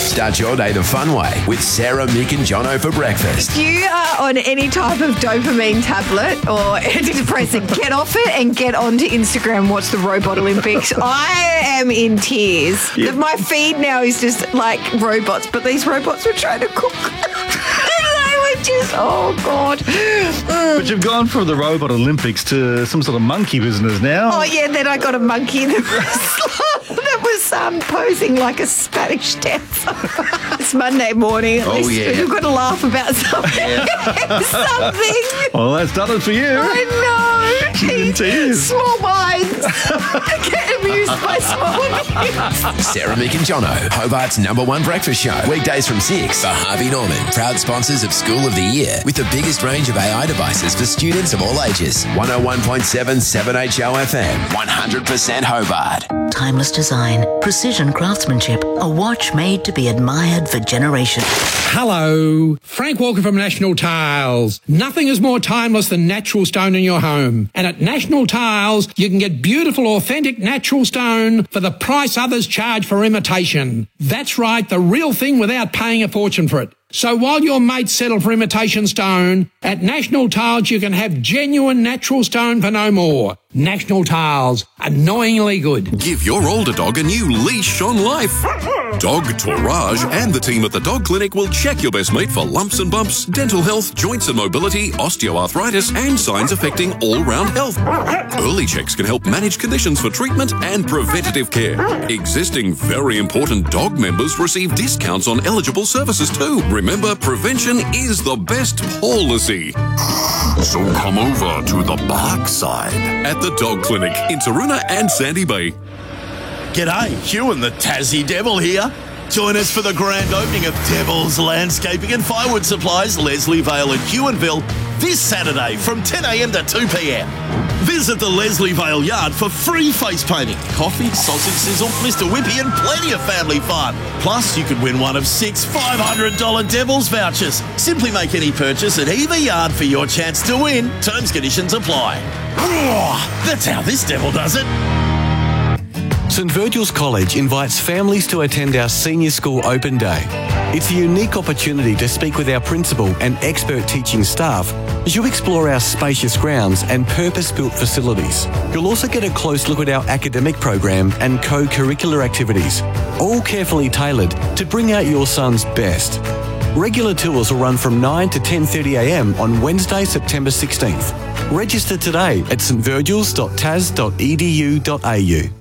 Start your day the fun way with Sarah, Mick and Jono for breakfast. If you are on any type of dopamine tablet or antidepressant, get off it and get onto Instagram and watch the Robot Olympics. I am in tears. Yeah. My feed now is just like robots, but these robots were trying to cook. Just, oh, God. But you've gone from the Robot Olympics to some sort of monkey business now. Oh, yeah, then I got a monkey that was posing like a Spanish dancer. It's Monday morning. At least yeah. you've got to laugh about something. Something. Well, that's done it for you. I know. She's in tears. Small minds. Get amused by small minds. Sarah, Mick and Jono, Hobart's #1 breakfast show. Weekdays from 6 for Harvey Norman, proud sponsors of School of the Year, with the biggest range of AI devices for students of all ages. 101.7 7HO FM, 100% Hobart. Timeless design, precision craftsmanship, a watch made to be admired for generations. Hello, Frank Walker from National Tiles. Nothing is more timeless than natural stone in your home. And at National Tiles, you can get beautiful, authentic natural stone for the price others charge for imitation. That's right, the real thing without paying a fortune for it. So while your mates settle for imitation stone, at National Tiles you can have genuine natural stone for no more. National Tiles, annoyingly good. Give your older dog a new leash on life. Dog Tourage and the team at the Dog Clinic will check your best mate for lumps and bumps, dental health, joints and mobility, osteoarthritis, and signs affecting all-round health. Early checks can help manage conditions for treatment and preventative care. Existing very important dog members receive discounts on eligible services too. Remember, prevention is the best policy. So come over to the bark side at the Dog Clinic in Taroona and Sandy Bay. G'day, Hugh and the Tassie Devil here. Join us for the grand opening of Devil's Landscaping and Firewood Supplies, Leslie Vale and Huonville, this Saturday from 10 a.m. to 2 p.m. Visit the Leslie Vale Yard for free face painting, coffee, sausage sizzle, Mr. Whippy and plenty of family fun. Plus, you could win one of 6 $500 Devil's vouchers. Simply make any purchase at either yard for your chance to win. Terms, conditions apply. That's how this devil does it. St Virgil's College invites families to attend our Senior School Open Day. It's a unique opportunity to speak with our principal and expert teaching staff as you explore our spacious grounds and purpose-built facilities. You'll also get a close look at our academic program and co-curricular activities, all carefully tailored to bring out your son's best. Regular tours will run from 9 to 10:30 a.m. on Wednesday, September 16th. Register today at stvirgils.tas.edu.au.